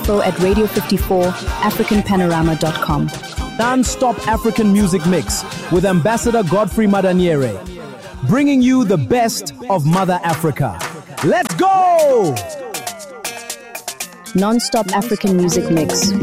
info at radio54africanpanorama.com. Non-stop African music mix with Ambassador Godfrey Madaniere, bringing you the best of Mother Africa. Let's go! Non-stop African music mix.